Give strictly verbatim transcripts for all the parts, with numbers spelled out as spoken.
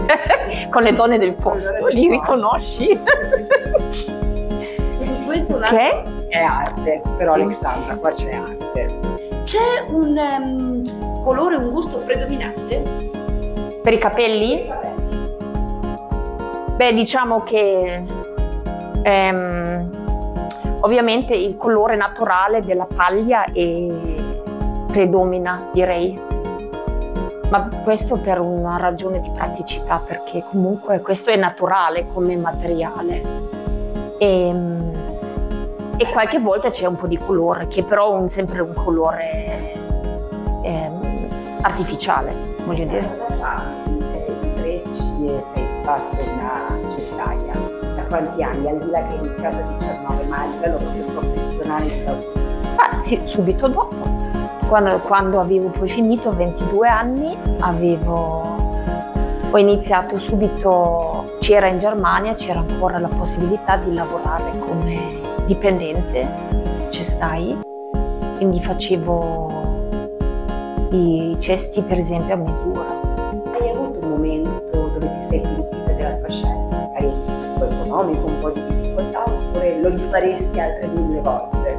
con le donne del posto, li riconosci? Questo un che è arte, però sì. Alexandra, qua c'è arte. C'è un um, colore, un gusto predominante? Per i capelli? Beh, diciamo che ehm, ovviamente il colore naturale della paglia è, predomina, direi. Ma questo per una ragione di praticità, perché comunque questo è naturale come materiale. E, e qualche volta c'è un po' di colore, che però è un, sempre un colore ehm, artificiale, voglio dire. Trecci e sei fatto una cestaia. Da quanti anni? Al di là che hai iniziato a diciannove, ma a livello proprio professionale? Ah, sì, subito dopo. Quando, quando avevo poi finito, ventidue anni, avevo, ho iniziato subito, c'era in Germania, c'era ancora la possibilità di lavorare come dipendente cestai, quindi facevo i cesti per esempio a misura. Hai avuto un momento dove ti sei pentita della tua scelta? Hai un po' economico, un po' di difficoltà, oppure lo rifaresti altre mille volte?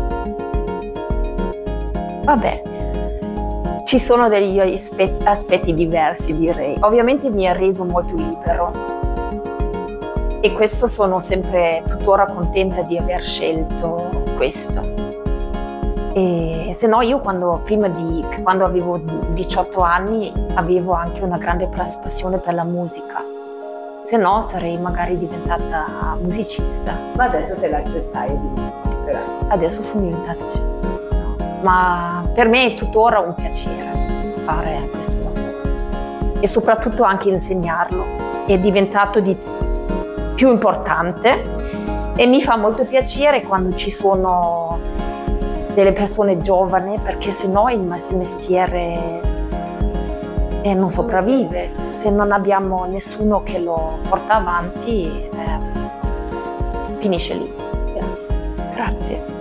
Vabbè, ci sono degli aspetti, aspetti diversi, direi. Ovviamente mi ha reso molto libero e questo sono sempre tuttora contenta di aver scelto questo. E se no io quando, prima di, quando avevo diciotto anni avevo anche una grande passione per la musica, se no sarei magari diventata musicista. Ma adesso sei la cestaia di musica. Adesso sono diventata cestaia, no. Ma per me è tuttora un piacere fare questo lavoro e soprattutto anche insegnarlo. È diventato di più importante e mi fa molto piacere quando ci sono delle persone giovani, perché se no il mestiere eh, non sopravvive. Se non abbiamo nessuno che lo porta avanti, eh, finisce lì. Grazie. Grazie.